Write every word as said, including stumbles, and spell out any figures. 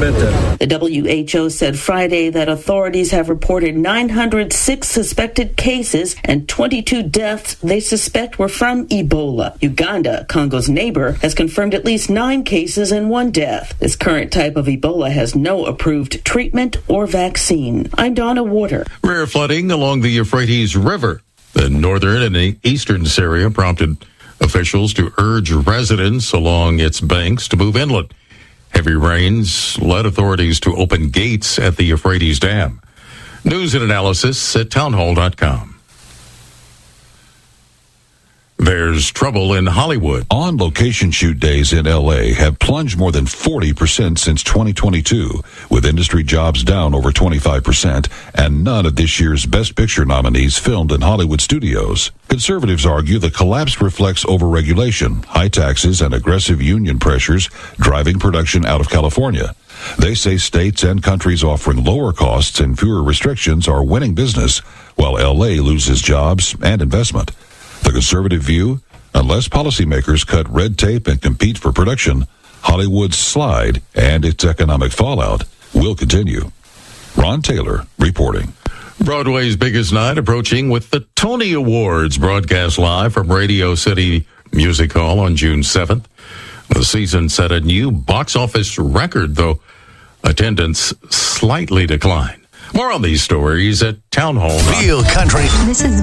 The W H O said Friday that authorities have reported nine hundred six suspected cases and twenty-two deaths they suspect were from Ebola. Uganda, Congo's neighbor, has confirmed at least nine cases and one death. This current type of Ebola has no approved treatment or vaccine. I'm Donna Warder. Rare flooding along the Euphrates River in northern and eastern Syria prompted officials to urge residents along its banks to move inland. Heavy rains led authorities to open gates at the Euphrates Dam. News and analysis at townhall dot com. There's trouble in Hollywood. On-location shoot days in L A have plunged more than forty percent since twenty twenty-two, with industry jobs down over twenty-five percent, and none of this year's Best Picture nominees filmed in Hollywood studios. Conservatives argue the collapse reflects overregulation, high taxes, and aggressive union pressures driving production out of California. They say states and countries offering lower costs and fewer restrictions are winning business, while L A loses jobs and investment. The conservative view, unless policymakers cut red tape and compete for production, Hollywood's slide and its economic fallout will continue. Ron Taylor reporting. Broadway's biggest night approaching with the Tony Awards broadcast live from Radio City Music Hall on June seventh. The season set a new box office record, though attendance slightly declined. More on these stories at Town Hall. Real country. This is